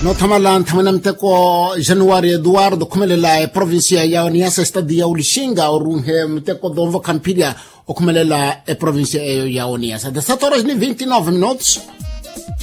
Tamalan tamanamteko Januari Eduardo kumelela e provincia ya Niassa stadia ulishinga orunhe mteko donvo Campilia o kumelela e provincia ya Niassa. De 7 horas e 29 minutos.